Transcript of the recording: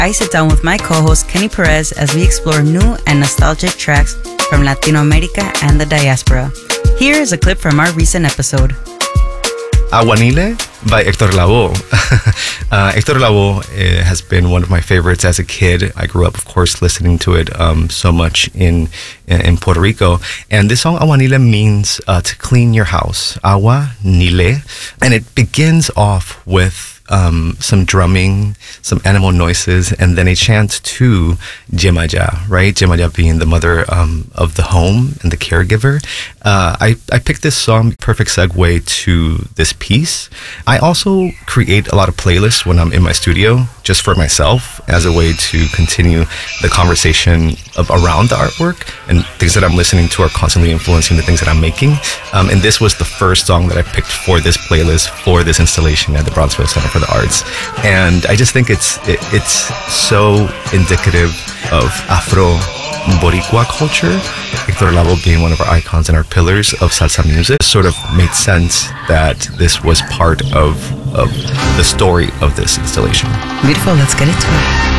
I sit down with my co-host Kenny Perez as we explore new and nostalgic tracks from Latino America and the diaspora. Here is a clip from our recent episode. Aguanile by Hector Lavoe. Hector Lavoe has been one of my favorites as a kid. I grew up, of course, listening to it so much in Puerto Rico. And this song, Aguanile, means to clean your house. Agua, nile. And it begins off with some drumming, some animal noises, and then a chant to Yemaya, right? Yemaya being the mother of the home and the caregiver. I picked this song, perfect segue to this piece. I also create a lot of playlists when I'm in my studio, just for myself, as a way to continue the conversation around the artwork, and things that I'm listening to are constantly influencing the things that I'm making. And this was the first song that I picked for this playlist, for this installation at the Bronxville Center for the Arts. And I just think it's so indicative of Afro Boricua culture. Hector Lavoe being one of our icons and our pillars of salsa music, sort of made sense that this was part of the story of this installation. Beautiful, let's get into it.